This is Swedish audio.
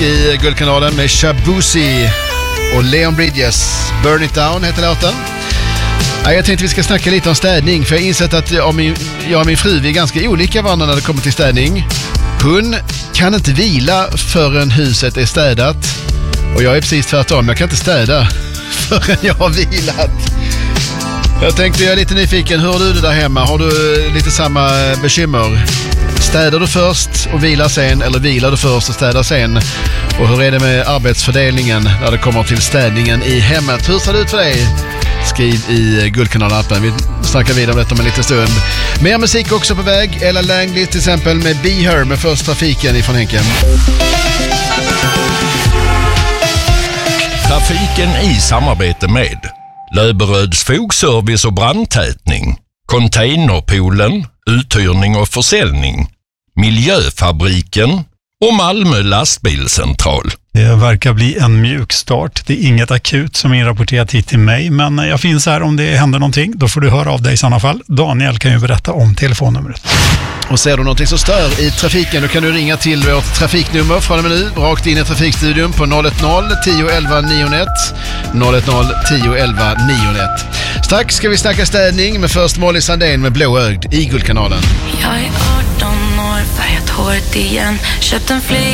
I Guldkanalen med Shabuzi och Leon Bridges. Burn It Down heter låten. Jag tänkte vi ska snacka lite om städning, för jag har insett att jag och min fru, vi är ganska olika varandra när det kommer till städning. Hon kan inte vila förrän huset är städat, och jag är precis tvärtom. Jag kan inte städa förrän jag har vilat. Jag tänkte, jag är lite nyfiken, hur har du det där hemma? Har du lite samma bekymmer? Städar du först och vilar sen, eller vilar du först och städar sen? Och hur är det med arbetsfördelningen när det kommer till städningen i hemmet? Hur ser det ut för dig? Skriv i Guldkanalen-appen. Vi snackar vidare om detta om en liten stund. Mer musik också på väg. Ella Langley till exempel med Be Her med Först Trafiken ifrån Henken. Trafiken i samarbete med Löberöds Fogservice och brandtätning, Containerpoolen, uthyrning och försäljning, Miljöfabriken och Malmö lastbilscentral. Det verkar bli en mjuk start. Det är inget akut som inrapporterat hit till mig, men jag finns här om det händer någonting. Då får du höra av dig i sådana fall. Daniel kan ju berätta om telefonnumret. Och ser du någonting som stör i trafiken, då kan du ringa till vårt trafiknummer från och med nu, rakt in i trafikstudion på 010-11 901. 010-11 901. Strax ska vi snacka städning, med först Molly Sandén med Blåögd i Guldkanalen. Jag är 18 år, färgat håret igen, köpt en flyg.